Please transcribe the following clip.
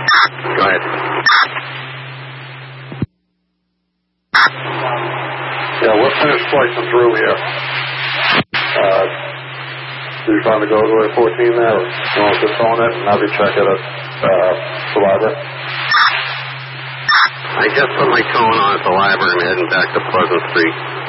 Go ahead. Yeah, we're finished splicing through here. Did you finally go to the 14 there? You want to phone it and have you check it at the library? I just put my tone on at the library and heading back to Pleasant Street.